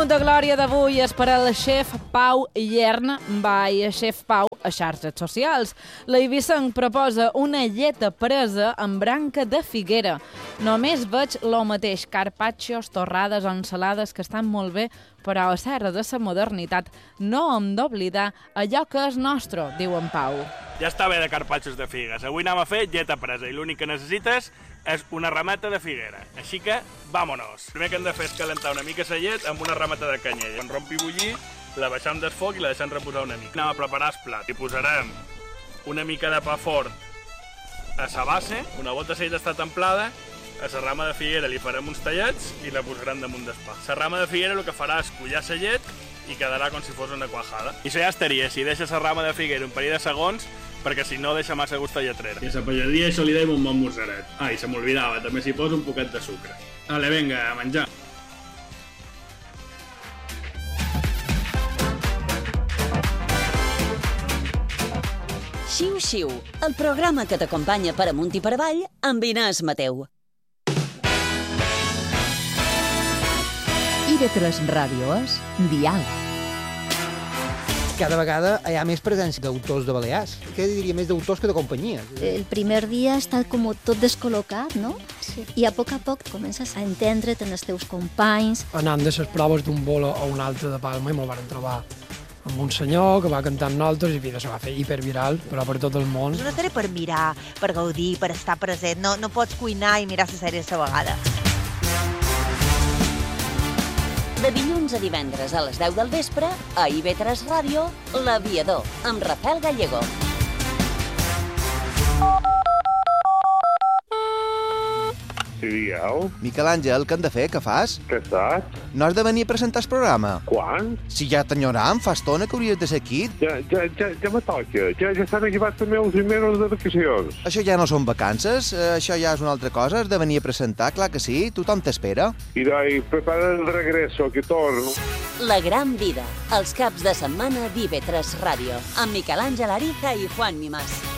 minut de glòria d'avui és per al xef Pau Llerna, xef Pau a xarxes socials. L'eivissenc proposa una lleta presa amb branca de figuera. Només veig lo mateix, carpaccios, torrades o ensalades que estan molt bé, però a serra de la modernitat no hem d'oblidar allò que és nostre, diu en Pau. Ja està bé de carpaccios de figues. Avui anem a fer lleta presa i l'únic que necessites és una rameta de figuera. Així que, vámonos. El primer que hem de fer és calentar una mica la llet amb una rameta de canyella. Quan rompi bullir, la baixem del foc i la deixem reposar una mica. Anem a preparar el plat. Hi posarem una mica de pa fort a la base, una bota de llet està templada, a la rama de figuera li farem uns tallets i la posarem damunt del pa. La rama de figuera el que farà és collar la llet i quedarà com si fos una quajada. I això ja estaria, si deixes la rama de figuera un parell de segons, perquè si no deixa massa gust a lletrera. I a la palladia això li deim un bon mosseret. I se m'olvidava, també s'hi posa un poquet de sucre. Vale, vinga, a menjar. Xiu Xiu, el programa que t'acompanya per amunt i per avall amb Inés Mateu. IB3 Ràdio és diàleg. Cada vegada hi ha més presència d'autors de Balears. Què diria, més d'autors que de companyies. El primer dia està com tot descol·locat, no? Sí. I a poc comences a entendre't en els teus companys. Anant de les proves d'un bolo a un altre de Palma i me'l van trobar amb un senyor que va cantar amb nosaltres i se va fer hiperviral, però per tot el món. És una sèrie per mirar, per gaudir, per estar present. No pots cuinar i mirar la sèrie a la vegada. De dilluns a divendres a les 10 del vespre, a IB3 Ràdio, L'Aviador, amb Rafael Gallego. Sí, digueu. Miquel Àngel, què hem de fer? Què fas? Què saps? No has de venir a presentar el programa. Quan? Si ja t'enyoram, fa estona que hauries de ser aquí. Ja me toca. Ja estan acabats els meus mesos de vacacions. Això ja no són vacances, això ja és una altra cosa. Has de venir a presentar, clar que sí, tothom t'espera. I prepara el regreso, que torno. La gran vida, els caps de setmana d'IB3 Ràdio, amb Miquel Àngel Ariza i Juan Mimàs.